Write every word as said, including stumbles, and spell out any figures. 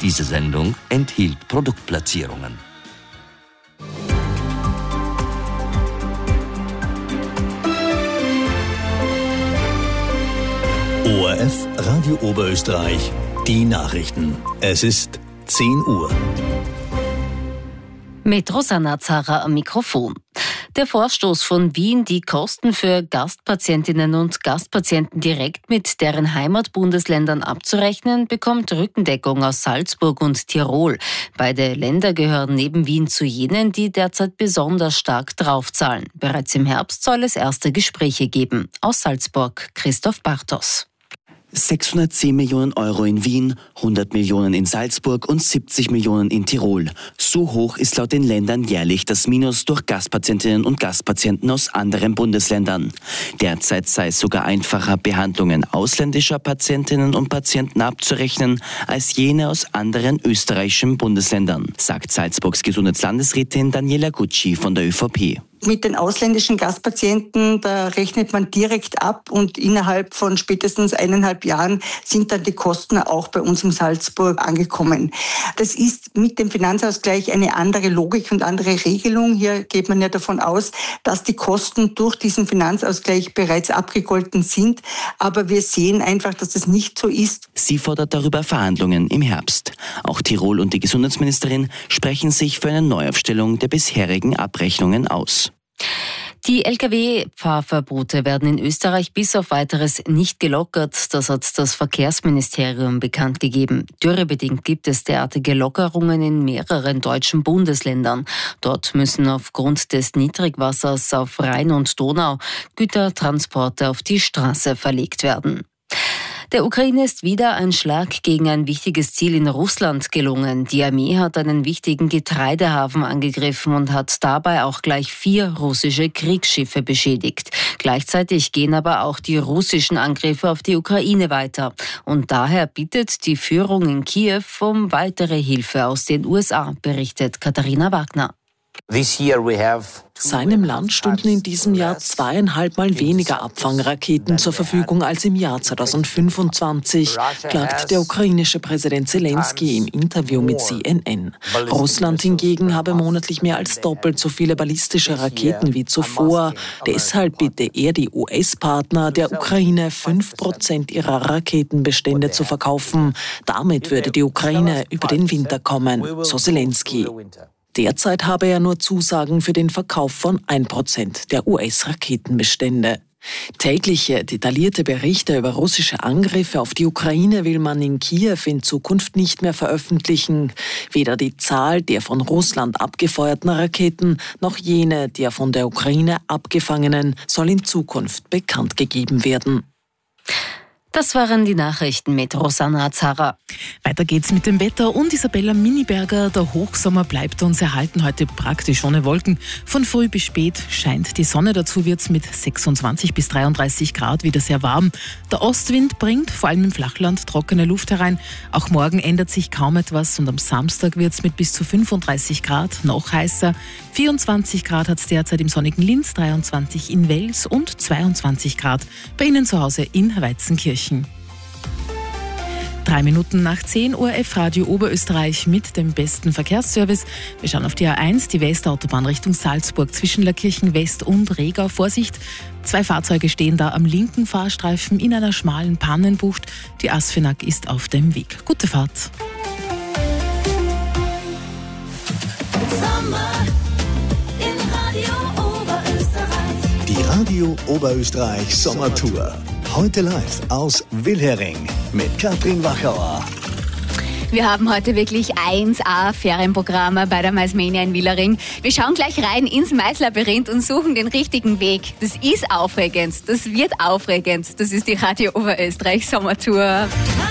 Diese Sendung enthielt Produktplatzierungen. O R F Radio Oberösterreich, die Nachrichten. Es ist zehn Uhr. Mit Rosanna Zara am Mikrofon. Der Vorstoß von Wien, die Kosten für Gastpatientinnen und Gastpatienten direkt mit deren Heimatbundesländern abzurechnen, bekommt Rückendeckung aus Salzburg und Tirol. Beide Länder gehören neben Wien zu jenen, die derzeit besonders stark draufzahlen. Bereits im Herbst soll es erste Gespräche geben. Aus Salzburg, Christoph Bartos. sechshundertzehn Millionen Euro in Wien, hundert Millionen in Salzburg und siebzig Millionen in Tirol. So hoch ist laut den Ländern jährlich das Minus durch Gastpatientinnen und Gastpatienten aus anderen Bundesländern. Derzeit sei es sogar einfacher, Behandlungen ausländischer Patientinnen und Patienten abzurechnen, als jene aus anderen österreichischen Bundesländern, sagt Salzburgs Gesundheitslandesrätin Daniela Gucci von der ÖVP. Mit den ausländischen Gastpatienten, da rechnet man direkt ab und innerhalb von spätestens eineinhalb Jahren sind dann die Kosten auch bei uns in Salzburg angekommen. Das ist mit dem Finanzausgleich eine andere Logik und andere Regelung. Hier geht man ja davon aus, dass die Kosten durch diesen Finanzausgleich bereits abgegolten sind. Aber wir sehen einfach, dass das nicht so ist. Sie fordert darüber Verhandlungen im Herbst. Auch Tirol und die Gesundheitsministerin sprechen sich für eine Neuaufstellung der bisherigen Abrechnungen aus. Die L K W-Fahrverbote werden in Österreich bis auf Weiteres nicht gelockert. Das hat das Verkehrsministerium bekannt gegeben. Dürrebedingt gibt es derartige Lockerungen in mehreren deutschen Bundesländern. Dort müssen aufgrund des Niedrigwassers auf Rhein und Donau Gütertransporte auf die Straße verlegt werden. Der Ukraine ist wieder ein Schlag gegen ein wichtiges Ziel in Russland gelungen. Die Armee hat einen wichtigen Getreidehafen angegriffen und hat dabei auch gleich vier russische Kriegsschiffe beschädigt. Gleichzeitig gehen aber auch die russischen Angriffe auf die Ukraine weiter. Und daher bittet die Führung in Kiew um weitere Hilfe aus den U S A, berichtet Katharina Wagner. Seinem Land stünden in diesem Jahr zweieinhalb Mal weniger Abfangraketen zur Verfügung als im Jahr zweitausendfünfundzwanzig, klagt der ukrainische Präsident Zelensky im Interview mit C N N. Russland hingegen habe monatlich mehr als doppelt so viele ballistische Raketen wie zuvor. Deshalb bitte er die U S-Partner, der Ukraine fünf Prozent ihrer Raketenbestände zu verkaufen. Damit würde die Ukraine über den Winter kommen, so Zelensky. Derzeit habe er nur Zusagen für den Verkauf von ein Prozent der U S-Raketenbestände. Tägliche, detaillierte Berichte über russische Angriffe auf die Ukraine will man in Kiew in Zukunft nicht mehr veröffentlichen. Weder die Zahl der von Russland abgefeuerten Raketen noch jene der von der Ukraine abgefangenen soll in Zukunft bekannt gegeben werden. Das waren die Nachrichten mit Rosanna Zara. Weiter geht's mit dem Wetter und Isabella Miniberger. Der Hochsommer bleibt uns erhalten, heute praktisch ohne Wolken. Von früh bis spät scheint die Sonne, dazu wird's mit sechsundzwanzig bis dreiunddreißig Grad wieder sehr warm. Der Ostwind bringt vor allem im Flachland trockene Luft herein. Auch morgen ändert sich kaum etwas und am Samstag wird's mit bis zu fünfunddreißig Grad noch heißer. vierundzwanzig Grad hat's derzeit im sonnigen Linz, dreiundzwanzig in Wels und zweiundzwanzig Grad bei Ihnen zu Hause in Weizenkirchen. Drei Minuten nach zehn Uhr, F-Radio Oberösterreich mit dem besten Verkehrsservice. Wir schauen auf die A eins, die Westautobahn Richtung Salzburg zwischen Lackirchen West und Regau. Vorsicht, zwei Fahrzeuge stehen da am linken Fahrstreifen in einer schmalen Pannenbucht. Die Asfinag ist auf dem Weg. Gute Fahrt. Sommer in Radio Oberösterreich. Die Radio Oberösterreich Sommertour. Heute live aus Wilhering mit Katrin Wachauer. Wir haben heute wirklich eins A Ferienprogramm bei der Maismania in Wilhering. Wir schauen gleich rein ins Maislabyrinth und suchen den richtigen Weg. Das ist aufregend, das wird aufregend. Das ist die Radio Oberösterreich Sommertour.